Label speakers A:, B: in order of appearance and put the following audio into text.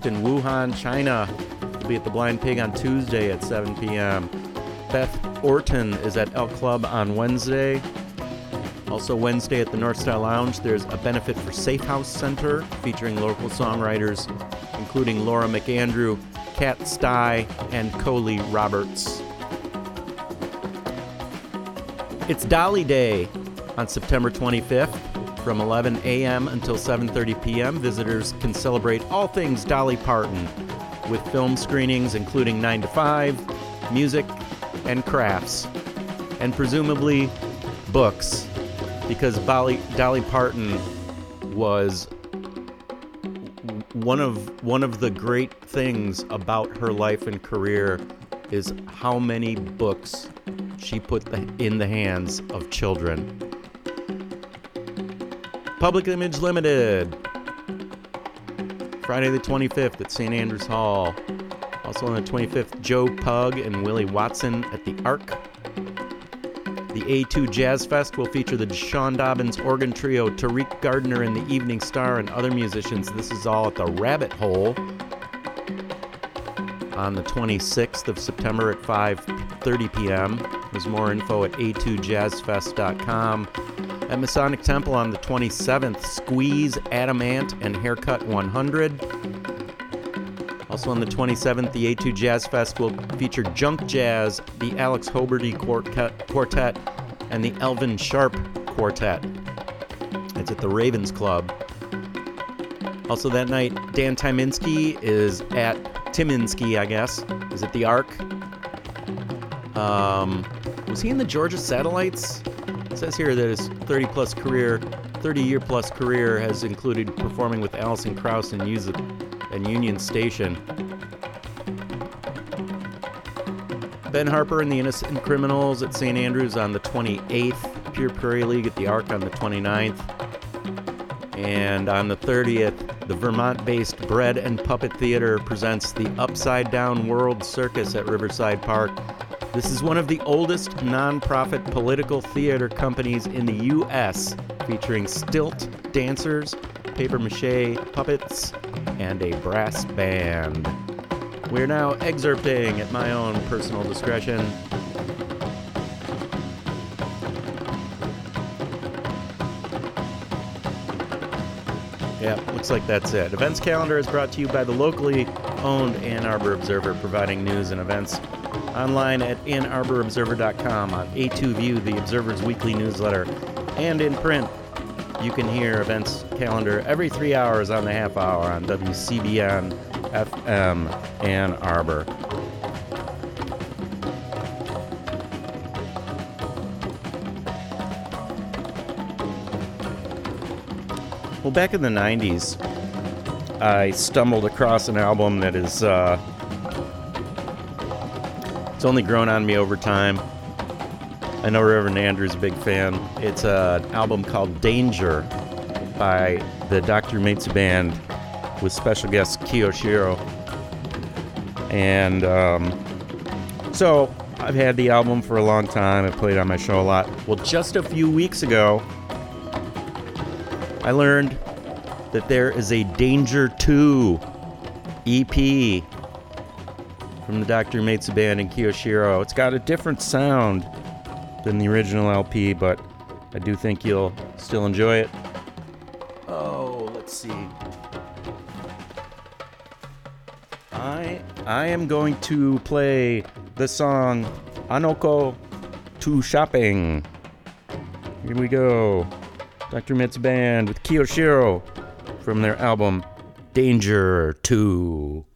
A: Fest in Wuhan, China. We'll be at the Blind Pig on Tuesday at 7 p.m. Beth Orton is at El Club on Wednesday. Also Wednesday at the North Star Lounge, there's a benefit for Safe House Center featuring local songwriters, including Laura McAndrew, Kat Stye, and Coley Roberts. It's Dolly Day on September 25th. From 11 a.m. until 7:30 p.m., visitors can celebrate all things Dolly Parton with film screenings including 9 to 5, music, and crafts, and presumably books, because Dolly Parton was one of the great things about her life and career is how many books she put in the hands of children. Public Image Limited, Friday the 25th at St. Andrews Hall. Also on the 25th, Joe Pug and Willie Watson at the Arc. The A2 Jazz Fest will feature the Sean Dobbins Organ Trio, Tariq Gardner and the Evening Star, and other musicians. This is all at the Rabbit Hole on the 26th of September at 5:30 p.m. There's more info at a2jazzfest.com. At Masonic Temple on the 27th, Squeeze, Adamant, and Haircut 100. Also on the 27th, the A2 Jazz Fest will feature Junk Jazz, the Alex Hoberty Quartet, and the Elvin Sharp Quartet. It's at the Ravens Club. Also that night, Dan Tyminski is at is at the Arc. Was he in the Georgia Satellites? It says here that his 30-year plus career has included performing with Alison Krauss and Union Station. Ben Harper and the Innocent Criminals at St. Andrews on the 28th. Pure Prairie League at the Arc on the 29th. And on the 30th, the Vermont-based Bread and Puppet Theater presents the Upside Down World Circus at Riverside Park. This is one of the oldest non-profit political theater companies in the U.S., featuring stilt dancers, papier-mâché puppets, and a brass band. We're now excerpting at my own personal discretion. Yeah, looks like that's it. Events calendar is brought to you by the locally owned Ann Arbor Observer, providing news and events online at AnnArborObserver.com, on A2View, the Observer's weekly newsletter, and in print. You can hear events calendar every 3 hours on the half hour on WCBN FM Ann Arbor. Well, back in the 90s, I stumbled across an album that is it's only grown on me over time. I know Reverend Andrew's a big fan. It's an album called Danger by the Dr. Metsu Band with special guest Kiyoshiro. And so I've had the album for a long time. I played it on my show a lot. Well, just a few weeks ago, I learned that there is a Danger 2 EP from the Dr. Metsu Band and Kiyoshiro. It's got a different sound than the original LP, but I do think you'll still enjoy it. Oh, let's see. I am going to play the song Anoko to Shopping. Here we go. Dr. Metsu Band with Kiyoshiro from their album Danger 2.